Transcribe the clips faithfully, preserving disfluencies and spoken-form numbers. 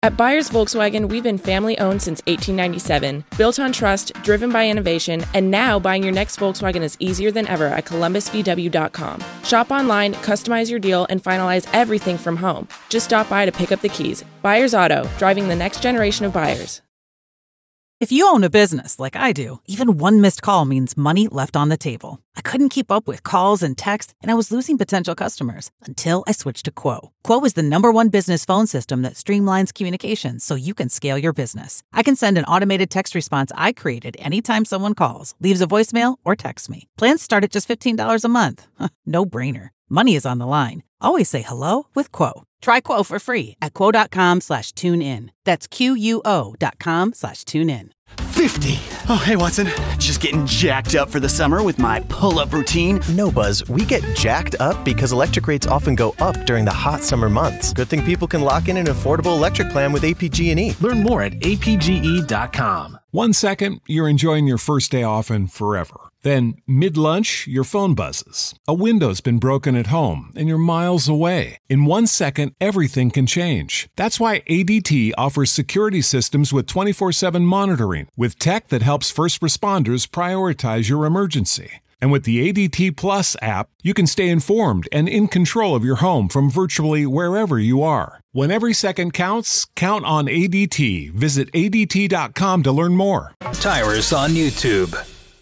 At Byers Volkswagen, we've been family-owned since eighteen ninety-seven, built on trust, driven by innovation, and now buying your next Volkswagen is easier than ever at columbus v w dot com. Shop online, customize your deal, and finalize everything from home. Just stop by to pick up the keys. Byers Auto, driving the next generation of buyers. If you own a business like I do, even one missed call means money left on the table. I couldn't keep up with calls and texts, and I was losing potential customers until I switched to Quo. Quo is the number one business phone system that streamlines communications so you can scale your business. I can send an automated text response I created anytime someone calls, leaves a voicemail, or texts me. Plans start at just fifteen dollars a month. No brainer. Money is on the line. Always say hello with Quo. Try Quo for free at quo.com slash tune in. That's Q-U-O dot com slash tune in. fifty. Oh, hey, Watson. Just getting jacked up for the summer with my pull-up routine. No, Buzz. We get jacked up because electric rates often go up during the hot summer months. Good thing people can lock in an affordable electric plan with A P G and E. Learn more at A P G E dot com. One second, you're enjoying your first day off and forever. Then, mid-lunch, your phone buzzes. A window's been broken at home, and you're miles away. In one second, everything can change. That's why A D T offers security systems with twenty-four seven monitoring, with tech that helps first responders prioritize your emergency. And with the A D T Plus app, you can stay informed and in control of your home from virtually wherever you are. When every second counts, count on A D T. Visit A D T dot com to learn more. Tyrus on YouTube.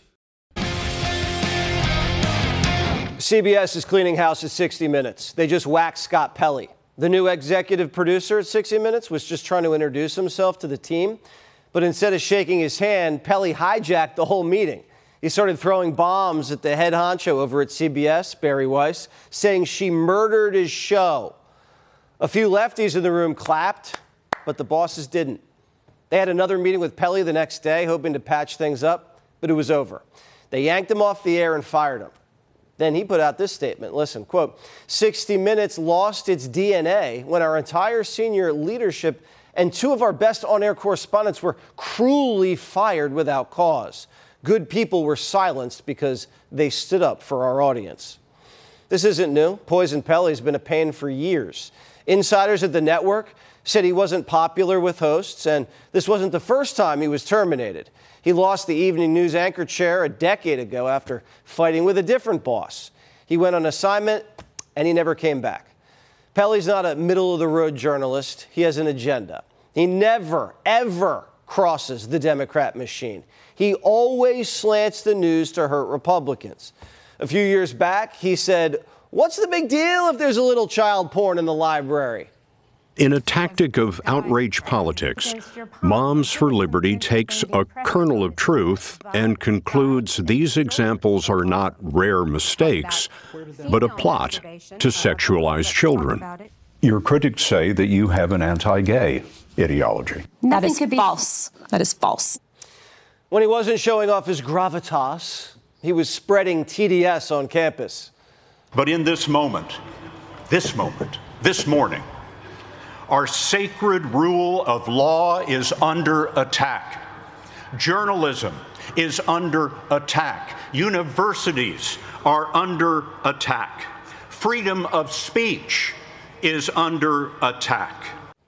C B S is cleaning house at sixty minutes. They just waxed Scott Pelley. The new executive producer at sixty minutes was just trying to introduce himself to the team. But instead of shaking his hand, Pelley hijacked the whole meeting. He started throwing bombs at the head honcho over at C B S, Barry Weiss, saying she murdered his show. A few lefties in the room clapped, but the bosses didn't. They had another meeting with Pelley the next day, hoping to patch things up, but it was over. They yanked him off the air and fired him. Then he put out this statement. Listen, quote, sixty minutes lost its D N A when our entire senior leadership and two of our best on-air correspondents were cruelly fired without cause. Good people were silenced because they stood up for our audience. This isn't new. Poison Pelley's been a pain for years. Insiders at the network said he wasn't popular with hosts, and this wasn't the first time he was terminated. He lost the evening news anchor chair a decade ago after fighting with a different boss. He went on assignment, and he never came back. Pelley's not a middle-of-the-road journalist. He has an agenda. He never, ever crosses the Democrat machine. He always slants the news to hurt Republicans. A few years back, he said, "What's the big deal if there's a little child porn in the library?" In a tactic of outrage politics, Moms for Liberty takes a kernel of truth and concludes these examples are not rare mistakes, but a plot to sexualize children. Your critics say that you have an anti-gay ideology. That is false. That is false. When he wasn't showing off his gravitas, he was spreading T D S on campus. But in this moment, this moment, this morning, our sacred rule of law is under attack. Journalism is under attack. Universities are under attack. Freedom of speech is under attack.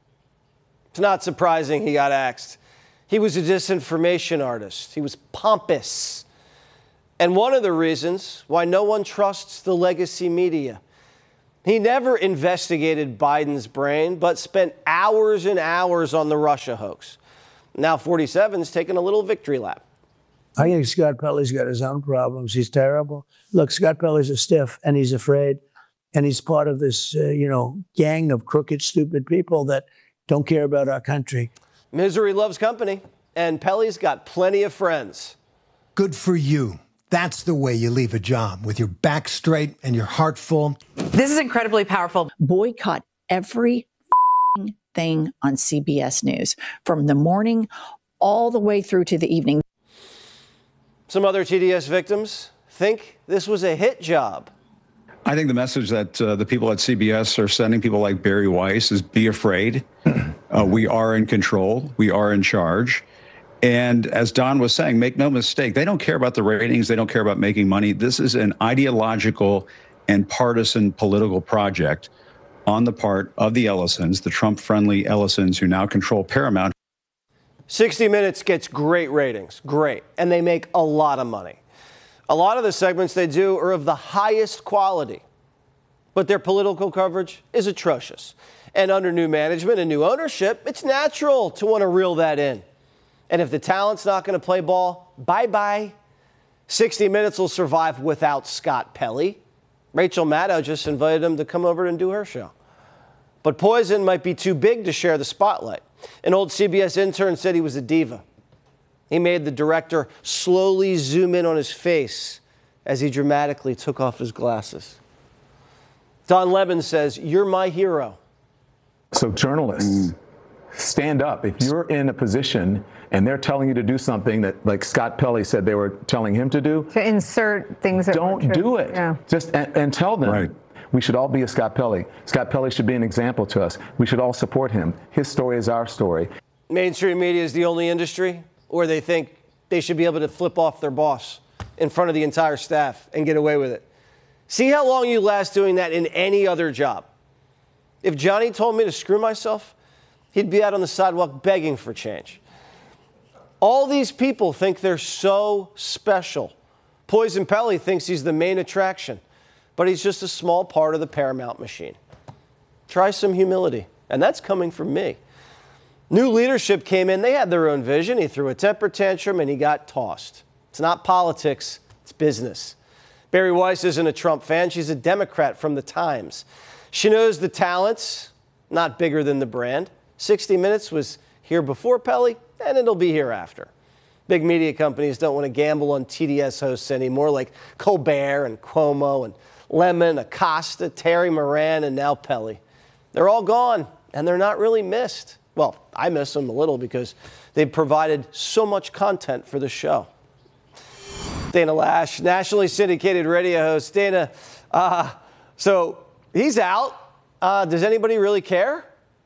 It's not surprising he got axed. He was a disinformation artist. He was pompous. And one of the reasons why no one trusts the legacy media. He never investigated Biden's brain, but spent hours and hours on the Russia hoax. Now forty-seven's taking a little victory lap. I think Scott Pelley's got his own problems. He's terrible. Look, Scott Pelley's a stiff, and he's afraid. And he's part of this, uh, you know, gang of crooked, stupid people that don't care about our country. Misery loves company, and Pelley's got plenty of friends. Good for you. That's the way you leave a job, with your back straight and your heart full. This is incredibly powerful. Boycott every thing on C B S News, from the morning all the way through to the evening. Some other T D S victims think this was a hit job. I think the message that uh, the people at C B S are sending people like Barry Weiss is be afraid. uh, we are in control. We are in charge. And as Don was saying, make no mistake, they don't care about the ratings. They don't care about making money. This is an ideological and partisan political project on the part of the Ellisons, the Trump-friendly Ellisons who now control Paramount. sixty minutes gets great ratings, great, and they make a lot of money. A lot of the segments they do are of the highest quality, but their political coverage is atrocious. And under new management and new ownership, it's natural to want to reel that in. And if the talent's not going to play ball, bye-bye. sixty minutes will survive without Scott Pelley. Rachel Maddow just invited him to come over and do her show. But Poison might be too big to share the spotlight. An old C B S intern said he was a diva. He made the director slowly zoom in on his face as he dramatically took off his glasses. Don Lemon says, "You're my hero." So journalists, stand up. If you're in a position and they're telling you to do something that, like Scott Pelley said they were telling him to do, to insert things that don't do it. Yeah. Just and, and tell them. Right. We should all be a Scott Pelley. Scott Pelley should be an example to us. We should all support him. His story is our story. Mainstream media is the only industry where they think they should be able to flip off their boss in front of the entire staff and get away with it. See how long you last doing that in any other job. If Johnny told me to screw myself, he'd be out on the sidewalk begging for change. All these people think they're so special. Poison Pelley thinks he's the main attraction, but he's just a small part of the Paramount machine. Try some humility, and that's coming from me. New leadership came in. They had their own vision. He threw a temper tantrum, and he got tossed. It's not politics. It's business. Barry Weiss isn't a Trump fan. She's a Democrat from the Times. She knows the talents, not bigger than the brand. sixty minutes was here before Pelley, and it'll be here after. Big media companies don't want to gamble on T D S hosts anymore, like Colbert and Cuomo and Lemon, Acosta, Terry Moran, and now Pelley. They're all gone, and they're not really missed. Well, I miss them a little because they've provided so much content for the show. Dana Lash, nationally syndicated radio host. Dana, uh, so he's out. Uh, does anybody really care?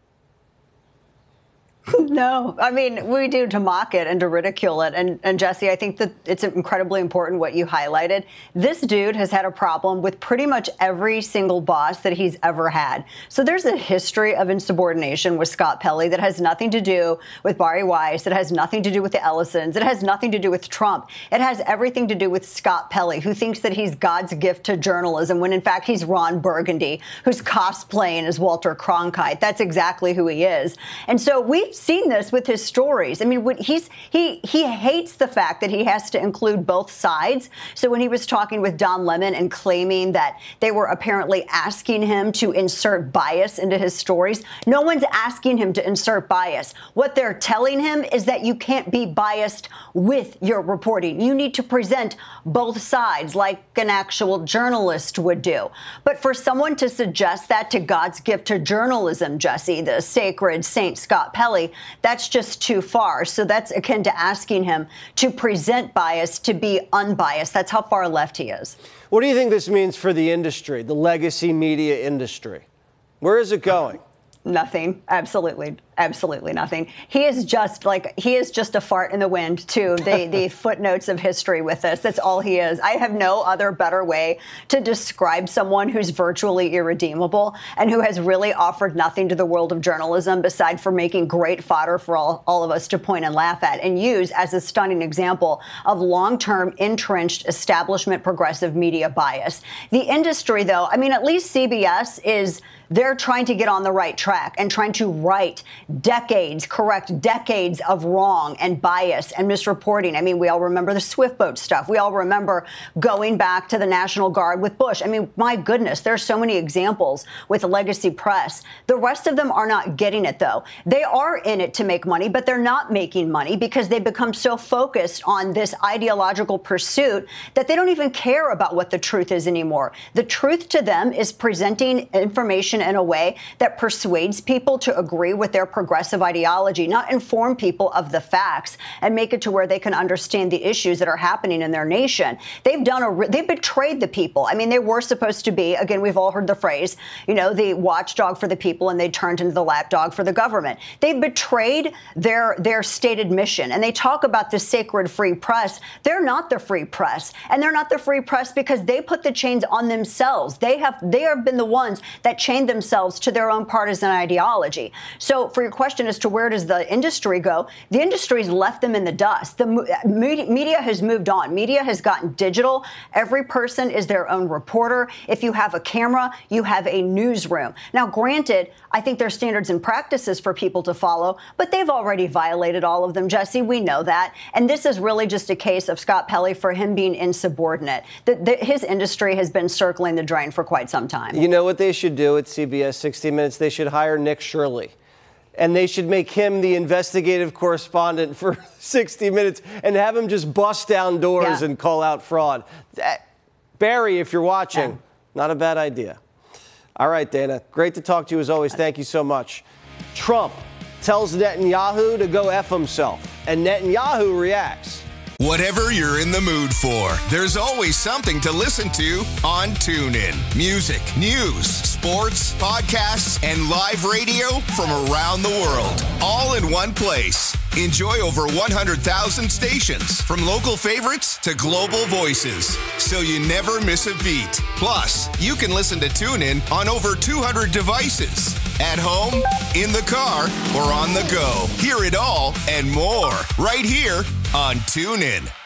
No, I mean, we do to mock it and to ridicule it. And, and Jesse, I think that it's incredibly important what you highlighted. This dude has had a problem with pretty much every single boss that he's ever had. So there's a history of insubordination with Scott Pelley that has nothing to do with Bari Weiss. That has nothing to do with the Ellisons. It has nothing to do with Trump. It has everything to do with Scott Pelley, who thinks that he's God's gift to journalism when in fact he's Ron Burgundy, who's cosplaying as Walter Cronkite. That's exactly who he is. And so we've seen this with his stories. I mean, when he's he he hates the fact that he has to include both sides. So when he was talking with Don Lemon and claiming that they were apparently asking him to insert bias into his stories, no one's asking him to insert bias. What they're telling him is that you can't be biased with your reporting. You need to present both sides like an actual journalist would do. But for someone to suggest that to God's gift to journalism, Jesse, the sacred Saint Scott Pelley, that's just too far. So that's akin to asking him to present bias, to be unbiased. That's how far left he is. What do you think this means for the industry, the legacy media industry? Where is it going? Nothing. Absolutely. Absolutely nothing. He is just like, he is just a fart in the wind to the, the footnotes of history with this. That's all he is. I have no other better way to describe someone who's virtually irredeemable and who has really offered nothing to the world of journalism beside for making great fodder for all, all of us to point and laugh at and use as a stunning example of long-term entrenched establishment progressive media bias. The industry, though, I mean, at least C B S is, they're trying to get on the right track and trying to right decades, correct decades of wrong and bias and misreporting. I mean, we all remember the Swift boat stuff. We all remember going back to the National Guard with Bush. I mean, my goodness, there's so many examples with the legacy press. The rest of them are not getting it, though. They are in it to make money, but they're not making money because they become so focused on this ideological pursuit that they don't even care about what the truth is anymore. The truth to them is presenting information in a way that persuades people to agree with their progressive ideology, not inform people of the facts and make it to where they can understand the issues that are happening in their nation. They've done a, they've betrayed the people. I mean, they were supposed to be, again, we've all heard the phrase, you know, the watchdog for the people, and they turned into the lapdog for the government. They've betrayed their, their stated mission. And they talk about the sacred free press. They're not the free press. And they're not the free press because they put the chains on themselves. They have, they have been the ones that chained themselves to their own partisan ideology. So for your question as to where does the industry go, the industry's left them in the dust. The media, media has moved on. Media has gotten digital. Every person is their own reporter. If you have a camera, you have a newsroom. Now, granted, I think there's standards and practices for people to follow, but they've already violated all of them, Jesse. We know that. And this is really just a case of Scott Pelley for him being insubordinate. The, the, his industry has been circling the drain for quite some time. You know what they should do at C B S sixty minutes? They should hire Nick Shirley. And they should make him the investigative correspondent for sixty minutes and have him just bust down doors yeah. and call out fraud. That, Barry, if you're watching, yeah. not a bad idea. All right, Dana, great to talk to you as always. Thank you so much. Trump tells Netanyahu to go F himself, and Netanyahu reacts. Whatever you're in the mood for, there's always something to listen to on TuneIn. Music, news, sports, podcasts, and live radio from around the world, all in one place. Enjoy over one hundred thousand stations, from local favorites to global voices, so you never miss a beat. Plus, you can listen to TuneIn on over two hundred devices. At home, in the car, or on the go. Hear it all and more right here on TuneIn.